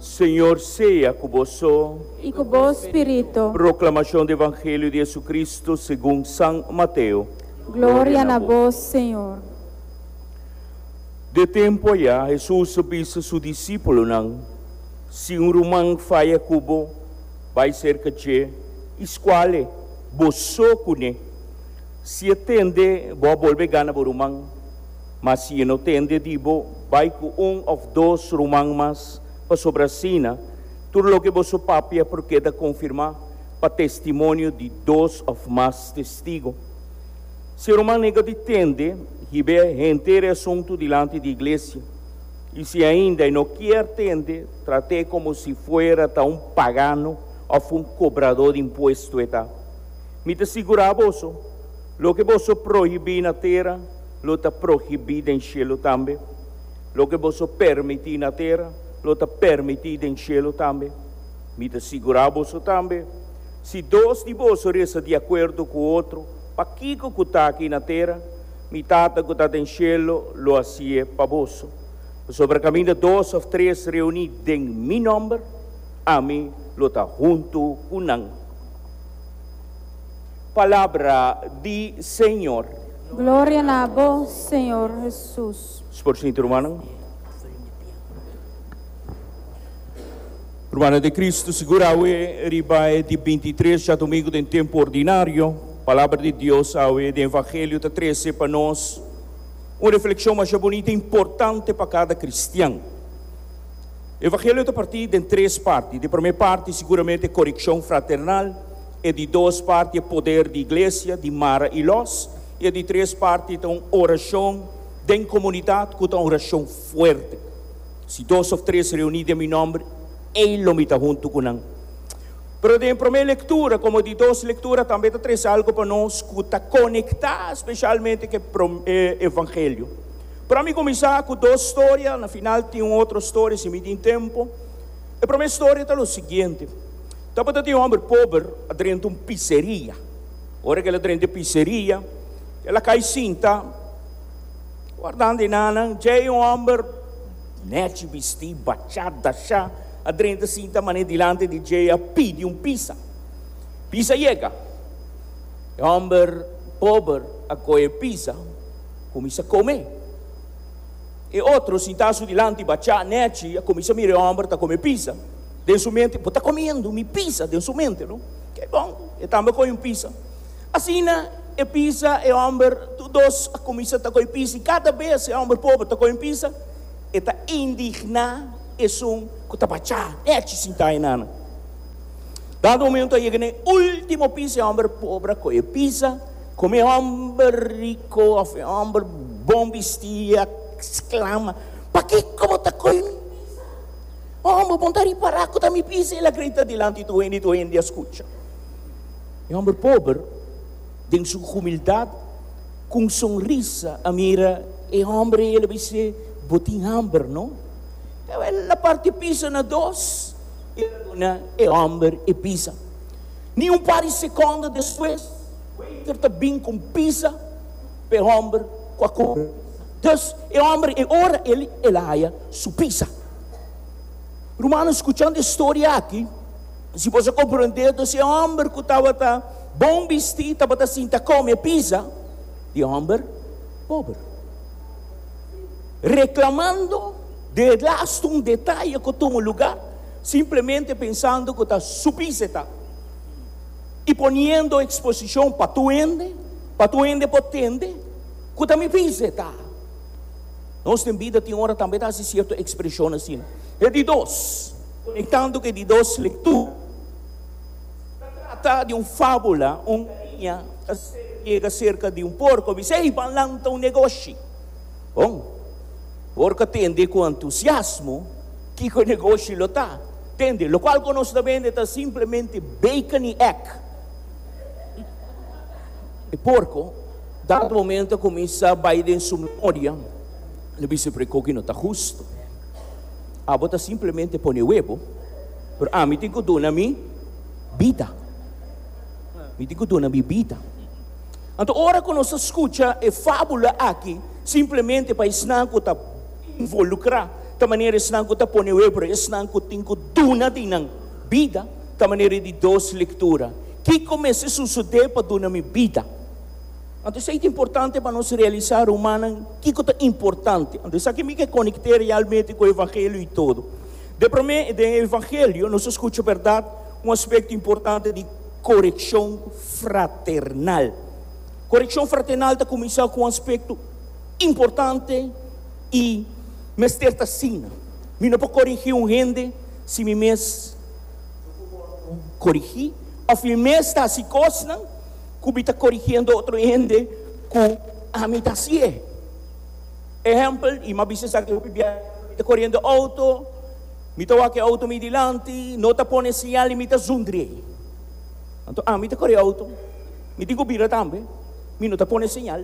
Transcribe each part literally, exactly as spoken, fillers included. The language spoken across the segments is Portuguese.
Senhor seja convosco. E com o bom espírito. Proclamação do Evangelho de Jesus Cristo segundo São Mateus. Glória a vós, Senhor. De tempo já, Jesus disse a seu discípulo, não, se um romano faia cubo, vai ser que esquale, bosso cune. Se atende, vou volver gana por romano, mas se não atende, digo, vai com um ou dois romanos mais para sobre a sina, tudo o que você papia porque da confirmar para testemunho de dois ou mais testigos. Se o romano nega de tende, ribe inteiro assunto diante da igreja. E se ainda não quer tende, trate como se fuera um pagano ou um cobrador de imposto. Me te assegura você, lo que você proíbe na terra, lo está proibido em cielo também. Lo que você permite na terra, lo está permitido em cielo também. Me te assegura você também, se dois de vocês restam de acordo com o outro, para que que está aqui na terra, metade que está em cielo, lo assim para você. Sobre o caminho de dois ou três reunidos em meu nome, a mim lo está junto com não. Palavra de Senhor. Glória a vós, Senhor Jesus. Por si, irmão. Irmã de Cristo, segura a riba de vinte e três, já domingo em tempo ordinário. Palavra de Deus, ao do Evangelho de treze para nós. Uma reflexão mais bonita e importante para cada cristiano. O Evangelho está partido em três partes. De primeira parte, seguramente, correção fraternal. E de duas partes, poder de igreja, de Mara e Los. E de três partes, então, oração de comunidade, com uma oração forte. Se dois ou três reunidos em meu nome, ele me está junto com nós. Pero de primeira leitura, como de duas leituras, também está traz algo para nós que está conectado, especialmente com o Evangelho. Para mim começar com duas histórias, no final tem uma outra história, se me tem tempo. A primeira história está o seguinte. Estava um homem pobre dentro de uma pizzeria. Ora que ele dentro de pizzeria, ela cai cinta, guardando em nana, já é um homem, net vestido, bachado, chá, a dentro cinta, mané dilante de Jeia, pede um pizza. Pizza chega. O homem pobre a comer pizza, começa a comer. E outro sentado dilante de bachado, net, começa a mirar o homem a comer pizza. Dentro sua mente, está comendo minha pizza, dentro sua mente, não? Que bom, e também come um pizza. Assim, a pizza, o homem, todos começam a comer pizza, e cada vez o homem pobre está comendo pizza, e está indignado. É um que está bachado, é que se está aí, nana. Dado momento, chega no último piso, o homem pobre, come pizza, come homem rico, homem bom vestido, exclama, para que como está comendo pizza? Homem, bom está reparar que está me pizza, ele grita delante do ende, do ende, escuta. O homem pobre, tem sua humildade, com sonrisa, a mira, e o homem, ele vai ser, botim hambre, não? La parte pisa na dois, e na é homem e pisa. Nem um par de segundos depois, ele está bem com pisa, para o homem com a cor. Então, o homem e ora ele ele haia su pisa. Romano, escutando a história aqui, se você compreender, se o homem que estava tá bom vestido, estava assim, tá come pisa, de homem pobre, reclamando de last um detalhe que toma lugar, simplesmente pensando que está supíceta e ponendo exposição para tu ende, para tu ende potente, que está me piseta. Nós temos vida, tem hora também, dá certa expressão assim. É de dois, conectando que de dois leituras, trata de uma fábula, uma linha, chega cerca de um porco, diz, ei, balanta um negócio. Bom, porque tende com entusiasmo que o negócio lo está. Tende, lo qual nós também está simplesmente bacon e egg. E porco, dado momento começa a bair em sua memória, ele disse para que não está justo. Ah, bota simplesmente põe o huevo, pero ah, me tem que dar na minha vida. Me tem que dar na minha vida. Então, ora que nós escuta a fábula aqui, simplesmente para ensinar que está involucrar ta maneira senang ko ta ponewe, pero senang ko tingko duna din ng vida, ta maneira de dos leitura. Que comece a suceder para duna mi vida. Então, isso é importante para nós realizar humana, que é importante. Então, isso aqui me quer conectar realmente com o Evangelho e tudo. De primeiro, do Evangelho, nós escutamos a verdade, um aspecto importante de correção fraternal. Correção fraternal está começando com um aspecto importante e me está assim. Eu não posso corrigir um gente se me mes corrigir, ou se me está se coçando, que está corrigindo outro gente com a imitação. Exemplo, e uma vez que eu está correndo auto, me toca que auto me dilante, não está pondo sinal e me está zundre. Então, ah, me está correndo auto, me digo bira também, me não está pondo sinal.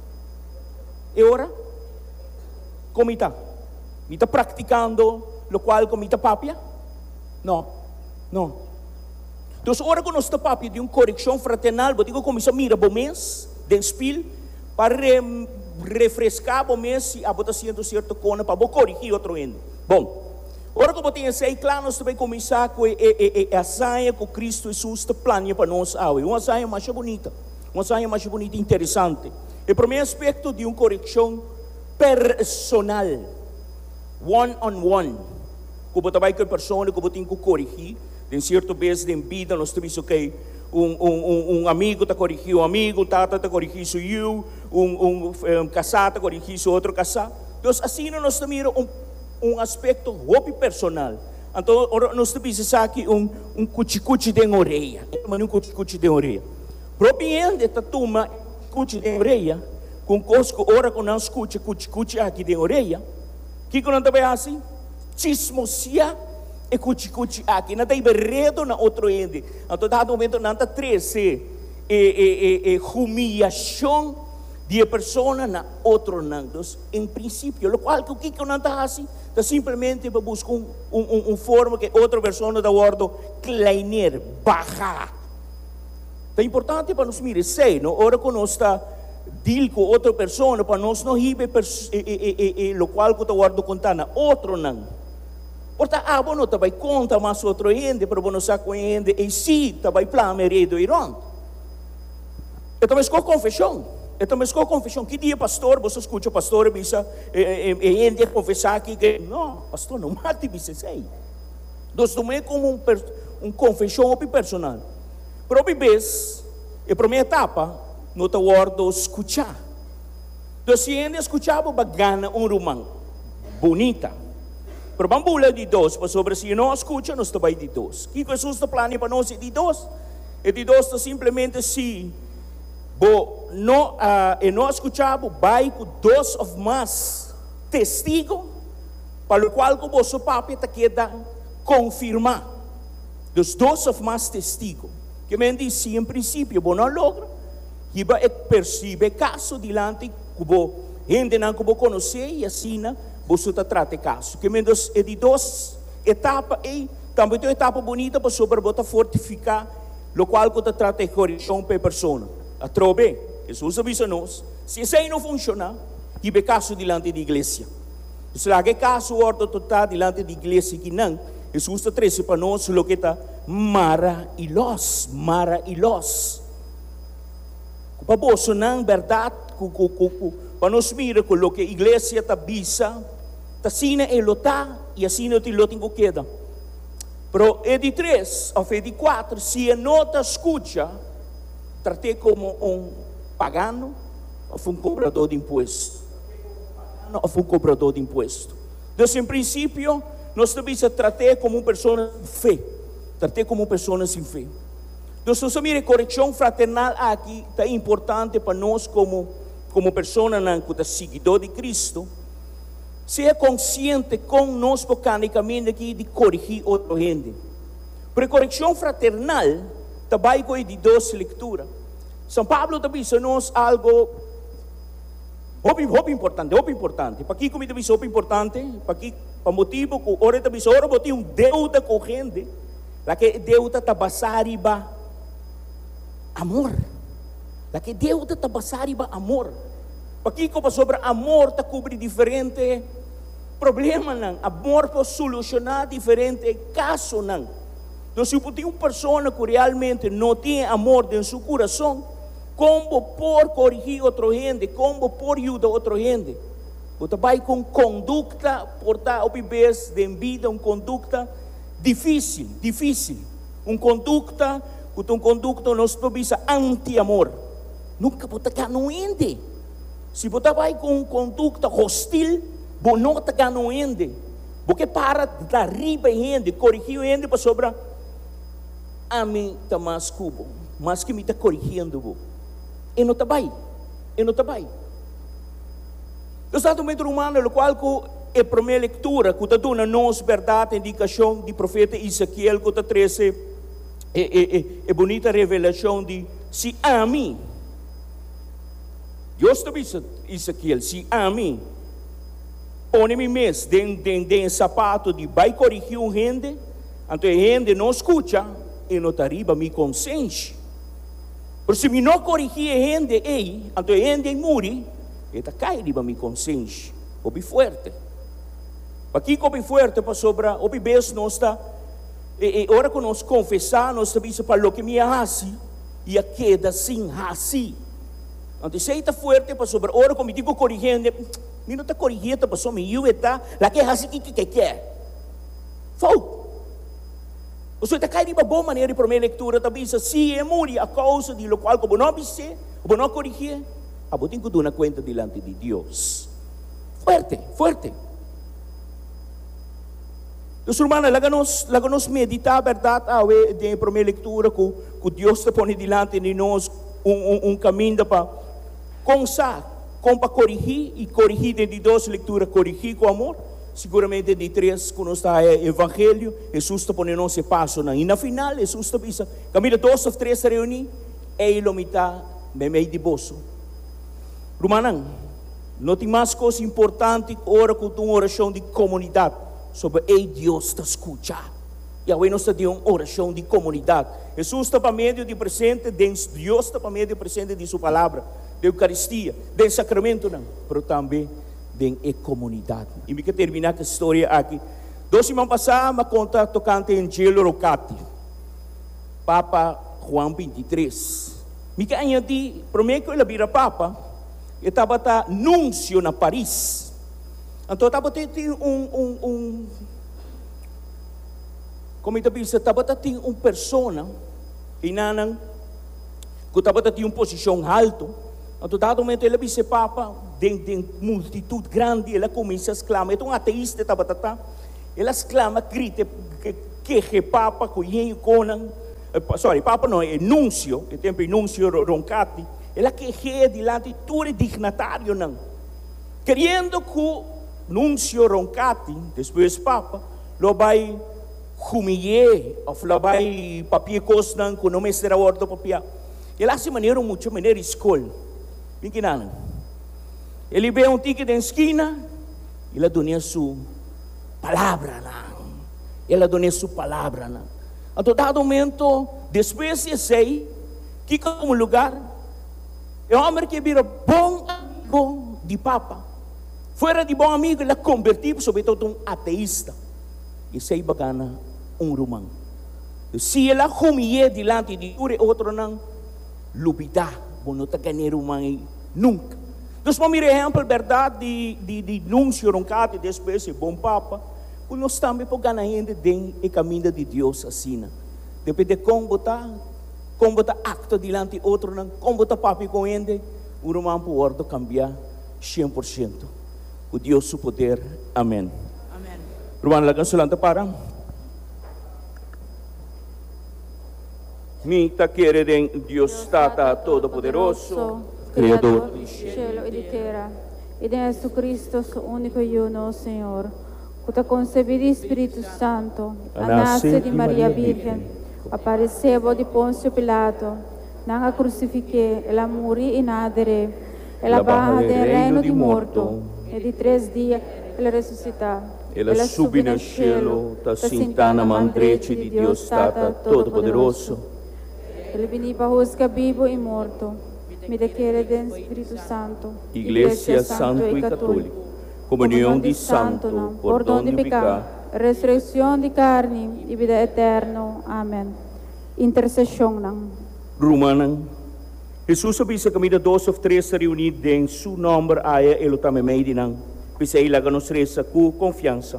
E ora, como está? Me está praticando o qual como está papia? Não, não. Então, ora que nós estamos papia de uma correção fraternal, eu digo como isso, mira, bom mês, de espírito, para re, refrescar o mês, e a botar sendo certo cona, para corrigir outro ende. Bom, ora que eu tenho sei, claro, nós também começar com a saia que Cristo Jesus está planeando para nós, uma saia mais bonita, uma saia mais bonita e interessante. O primeiro aspecto de uma correção personal, one on one, que você vai com a pessoa que você tem que corrigir, de certa vez de vida, nós temos que um, um, um amigo está corrigindo um amigo, um tata está corrigindo eu, um, um, um casado está corrigindo outro casado. Então, assim nós temos um, um aspecto hobby personal. Então, nós temos aqui um, um cuchi-cuchi de orelha, um cuchi-cuchi de orelha. Propriamente, esta turma, cuchi de orelha, com cosco, ora com não escuta, cuchi-cuchi aqui de orelha, que quando também assim, chismosia, e cuchi-cuchi aqui, não está iberredo na outro ende. Então, dado momento, não está treze, e, e, e, e humilhação de pessoa na outro não. Então, em princípio, o qual o que que não está assim, está simplesmente para buscar um, um, um forma que outra pessoa da ordem kleiner, bajar. É importante para nós mirar, sei, não? Ora que nós está deal com outra pessoa, para nós não ribe, e, e, e, e, o qual que está ordem contar na outro não. Portanto, ah, bom, também conta mais outro ende, para não saber com ende, e sim, também plano meredo e ronto. Eu também escolho confissão. Eu também escolho confissão. Que dia, pastor, você escuta o pastor, e e ende confessar aqui que, não, pastor, não mate, você sei. Nós não é como um, um confissão personal. Para uma vez, a primeira etapa, não está ordem escutar. Então, se ende escuchava, vai ganhar um romano bonita. Pero vamos falar de dois, para sobre se não escuta, nós também de dois. O que Jesus está planejando para nós é de dois? E de dois está simplesmente se bo não uh, e não escuchava, vai com dois ou mais testigos, para o qual o vosso papo está queda confirmar. Dos dois ou mais testigos. Que me diz, se em princípio você não logra, que vai perceber caso diante que você gente não que conhecer e assim você está tratando caso. Que menos é de duas etapas e também tem uma etapa bonita para sobre você fortificar o qual você trata de correção para a pessoa. A trobe, Jesus avisa-nos, se isso aí não funciona, que é caso diante da igreja. Se lá que caso ordem total diante da igreja que não, Jesus está trazendo para nós o que está maravilhoso, maravilhoso. Para você não, verdade, para nós mirar com o que a igreja está visa, assim é lotar e assim é o que queda. Pero é de três ou é de quatro, se a nota escuta, tratei como um pagano ou um cobrador de imposto. Ou um cobrador de imposto. Então, em princípio, nós devemos tratar como uma pessoa sem fé. Tratar como uma pessoa sem fé. Então, se mira, correção fraternal aqui é importante para nós como, como pessoa que é seguidor de Cristo. Seja consciente com nós mecanicamente aqui de corrigir outra gente. Para correção fraternal, também com de duas leituras. São Paulo também diz nós algo muito importante, muito importante. Para que como diz muito importante, para que para motivo que ora também ora botar um deuda com gente, lá que deuda está basariba amor. Lá que deuda está basariba amor. Para que como sobre amor está cobre diferente problema não, amor para solucionar diferente caso não. Então, se você tem uma pessoa que realmente não tem amor em seu coração, como por corrigir outra gente, como por ajudar outra gente, você vai com conduta, portar obediência de vida, uma conduta difícil, difícil, uma conduta, uma conduta não se precisa anti-amor, nunca você ganha ende. Se você vai com uma conduta hostil, você não ganha ende, porque para dar riba gente, corrigir gente para sobrar, a mim está mais cubo, mas que me está corrigindo, e não está bem, e não está bem. O Testamento Romano, no qual é a primeira leitura, que está dando a nós verdade, indicação do profeta Ezequiel, que está treze, é, é, é, é bonita revelação de se a mim, Deus está dizendo Ezequiel, se a mim, põe-me mesmo dentro de um sapato de vai corrigir um gente, então a gente não escuta, e não está riba minha consciência. Por se me não corrigir a gente, ei, então a gente morre, eta cai riba mi consciência, obi forte. Aqui obi forte para sobra, obi bes nós está, e, e ora que nós confessar, nós sabemos para o que me hasi, e a queda sim hasi. Então se está forte para sobra, ora como digo corrigindo, me não está corrigindo para sobra, eu está, lá que hasi que que quer. Fou. O senhor está cai riba boa maneira de primeira leitura, também se é morre a causa de lo qual como não observe, como não corrigir. Abo tenho que dar conta diante de Deus. Fuerte, fuerte. Os irmãos, lagamos, lagamos meditar a verdade, a de primeira leitura, que, que Deus te põe diante de nós um, um, um caminho para consar, como para corrigir, e corrigir de duas leituras, corrigir com amor. Seguramente de três, quando está o Evangelho, Jesus está põe nós esse passo. E na final, Jesus está dizendo, caminho dois ou três se reunir, e ele me está, me meio de bolso. Rumanang, não tem mais coisa importante ora com uma oração de comunidade sobre ei Deus te escuta. E agora nós temos uma oração de comunidade. Jesus está para meio de presente, Deus está para meio de presente de sua palavra, de Eucaristia, de sacramento, não, mas também de comunidade. E me quero terminar com a história aqui. Dois semanas passadas, me conta tocante em Angelo Rocati, Papa Juan vinte e três. Me quero añadir, primeiro que ele vira Papa, eu estava tá nuncio na Paris. Então estava tendo um, um, um como eu disse, estava tendo uma pessoa que nanang que estava tendo uma posição alta. Então dado momento ele disse Papa, dentro de multitud grande, ele começa a exclamar. Então um ateísta estava tá, ele exclama, grita, que que Papa conhece conan, sorry, Papa não é nuncio, que tempo nuncio Roncati. Ela queria diante de todo dignatário, não. Querendo que o nuncio Roncati, depois Papa, lo vai humilhar, ou lo vai papia coisa, que não me será ordem papia. Ela se maneira muito, maneira escola. Bem que não. Ele vê um ticket na esquina, ele dona sua palavra, não. Ela dona sua palavra, não. A todo momento, depois de sei, que como lugar, é um homem que vira bom amigo de Papa. Fora de bom amigo, ele convertiu, sobretudo, um ateísta. E sei bacana, um romano. Se ele humilha diante de outro, não, lubida, não está ganhando romano nunca. Então, para mim, exemplo, verdade, de, de, de nuncio roncado, depois de bom Papa, nós também podemos ganhar dentro do caminho de Deus, assim. Depende de como botar. Como está acto diante outro, não, como está papi com ele, o romano pode cambiar cem por cento. O Deus seu poder. Amém. Amém. Romano, lagan solanta para. Mi taquere Deus Tata Todo-Poderoso, Criador do cielo e de terra, e de Jesus Cristo, su único e uno, Senhor, que te concebeu de Espírito Santo, a nasce de Maria Virgem, apareceu de Pôncio Pilato, não a crucifiquei, ela morreu e nadere, ela barra do reino de morto, e de três dias ela ressuscitou. Ela subiu no cielo, está sentada na mão direita de Deus Tata Todo-Poderoso. Ele veio para buscar vivo e morto, me declara do Espírito Santo, Igreja Santo e Católico, comunión di santo, perdón de pecado, resurrección de carne y vida eterna. Amén. Intercesión nang. Rumanan. Jesus sabi sa kami na dos of tres sa reunid din su number aya elotame may dinang. Bisa ilaga nos resa ku confianza.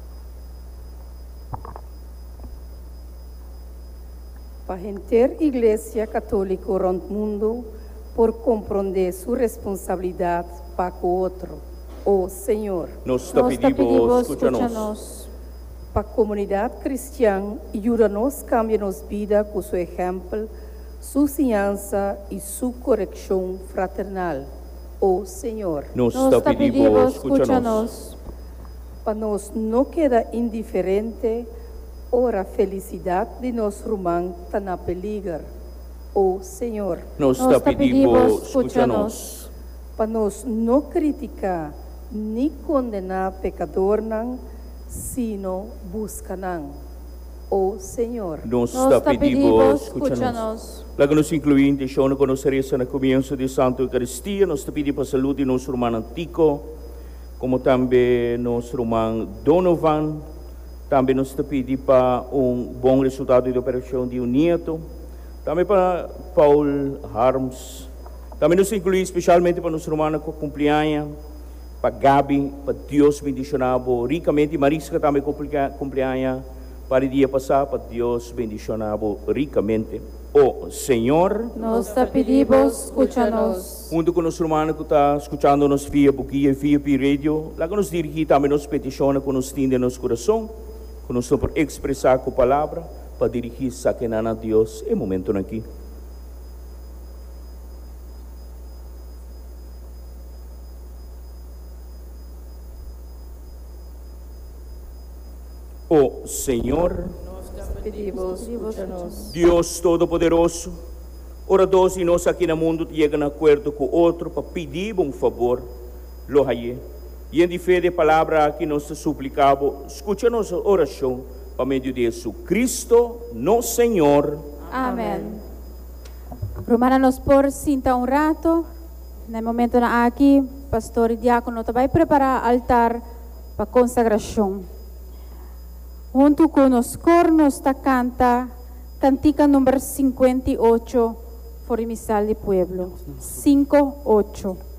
Para enter Iglesia Católica rond mundo por compreender su responsabilidad para con otro. Oh Señor, Nos te pedimos, escúchanos. para comunidad cristiana, ayúdanos, cámbianos vida con su ejemplo, su enseñanza y su corrección fraternal. Oh Señor, Nos Nos te te pedimos, pedimos, escúchanos. escúchanos. para nos no queda indiferente, ora felicidad de nos rumán tan a peligro. Oh Señor, Nos Nos te te pedimos, pedimos, escúchanos. para nos no criticar ni condenar pecador, nan, sino buscanan. Oh Señor, Nos Nos te te pedimos, pedimos, escúchanos. escúchanos. Laga nos incluir de show na conoceresa na comienzo de Santo Eucaristia, nos te pedimos para salud de nuestro hermano Tico, como también nuestro hermano Donovan, também nos te pedimos para um bom resultado de operação de um neto, também para Paul Harms, também nos incluir especialmente para nosso irmão com cumpleaños, para Gabi, para Deus bendicionado ricamente, Marisca também cumpleaños, para o dia passado, para Deus bendicionado ricamente. Oh Senhor, Nos te pedimos, escúchanos. junto com nosso irmão que está escutando-nos via Buquia e via Pi Radio, lá que nos dirigir também nos peticiona, que nos tende nosso coração, que nos por expressar com a palavra, para dirigir-se a quem a Deus em momento aqui. Oh Senhor, pedimos, escúchanos. Deus Todo-Poderoso, oradores e nós aqui no mundo chegam a acordo com outro para pedir um favor, lo haye. E em fé de palavra que nós suplicamos, escucha nossa oração, para meio de Jesus Cristo, nosso Senhor. Amén. Romana-nos por cinta um rato. No momento na aqui, pastor e diácono vai preparar altar para consagração. Junto com os cornos ta canta cantica número cincuenta y ocho, for Misal de Pueblo. cincuenta y ocho.